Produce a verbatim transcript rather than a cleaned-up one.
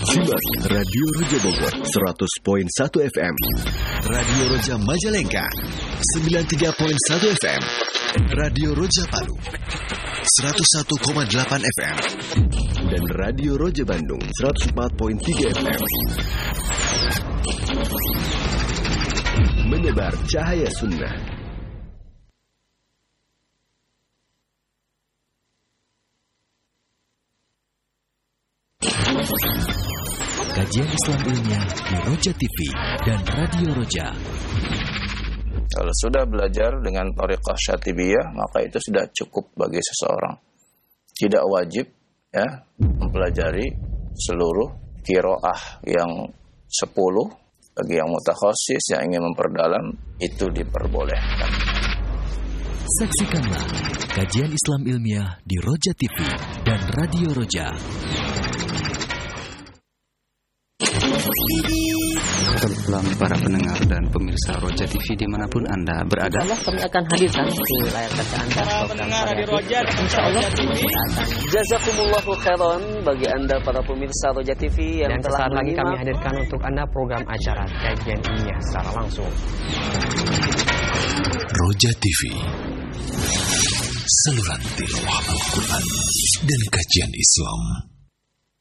Simak Radio Roja Bogor seratus koma satu F M, Radio Roja Majalengka sembilan puluh tiga koma satu F M, Radio Roja Palu seratus satu koma delapan F M, dan Radio Roja Bandung seratus empat koma tiga F M. Menyebar cahaya sunnah. Kajian Islam ilmiah di Roja T V dan Radio Roja. Kalau sudah belajar dengan thariqah syatibiyah, maka itu sudah cukup bagi seseorang. Tidak wajib ya mempelajari seluruh qiraah yang sepuluh. Bagi yang mutakhasis yang ingin memperdalam, itu diperbolehkan. Saksikanlah kajian Islam ilmiah di Roja T V dan Radio Roja. Selamat para pendengar dan pemirsa Roja T V dimanapun Anda berada. Insyaallah kami akan hadirkan di layar kaca Anda program di Roja Insyaallah jazakumullahu khairan bagi Anda para pemirsa Roja T V yang dan telah sesaat lagi menyimak. kami hadirkan untuk Anda program acara kajian ilmiah secara langsung. Roja T V, saluran tilawah Al-Quran dan kajian Islam.